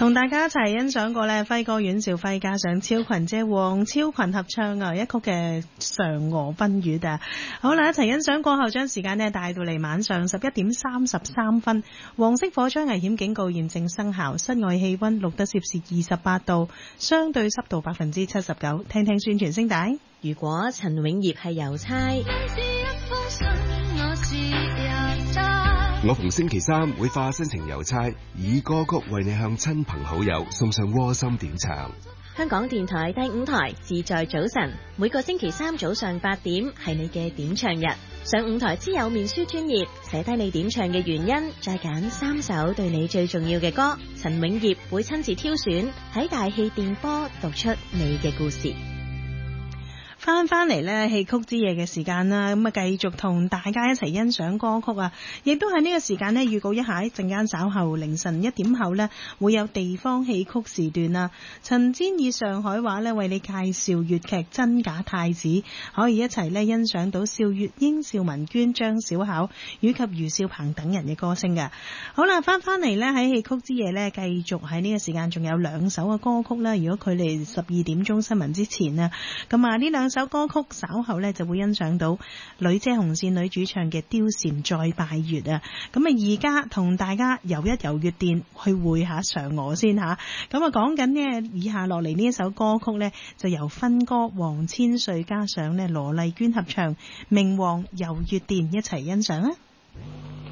同大家一齊欣賞過咧輝哥阮兆輝加上超群姐黃超群合唱一曲嘅嫦娥奔月啊！好啦，一齊欣賞過後，將時間咧帶到嚟晚上11:33。黃色火災危險警告現正生效，室外氣溫錄得攝氏28度，相對濕度79%。聽聽宣傳聲帶。 如果陳永業係郵差， 我逢星期三會化身成郵差，以歌曲為你向親朋好友送上窩心點唱。 香港電台第5台自在早晨，每個星期三早上8點係你嘅點唱日。上5台之友面書專頁寫低你點唱嘅原因，再揀3首對你最重要嘅歌，陳永業會親自挑選，喺大氣電波讀出你嘅故事。 翻嚟咧戲曲之夜嘅時間啦，咁啊繼續同大家一齊欣賞歌曲啊，亦都喺呢個時間咧預告一下，一陣間稍後凌晨1點後咧會有地方戲曲時段啦。陳堅以上海話咧為你介紹粵劇真假太子，可以一齊咧欣賞到邵月英、邵文娟、張小巧以及余少鵬等人嘅歌聲嘅。好啦，翻嚟咧喺戲曲之夜咧繼續喺呢個時間仲有2首嘅歌曲啦。如果佢哋12點鐘新聞之前啊，咁啊呢2首歌曲稍後呢就會欣賞到女姐紅線女主唱嘅貂蟬再拜月啊！咁啊而家同大家遊一遊月殿，去會下嫦娥先吓。咁啊講緊呢以下落嚟呢一首歌曲呢，就由芬哥黃千歲加上呢羅麗娟合唱《明王遊月殿》，一齊欣賞啊！